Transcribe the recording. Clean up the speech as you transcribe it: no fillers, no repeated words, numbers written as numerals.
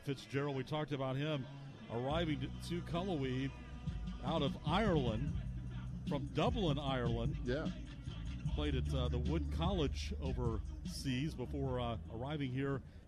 Fitzgerald, we talked about him arriving to Cullowhee out of Ireland, from Dublin, Ireland. Yeah. Played at the Wood College overseas before arriving here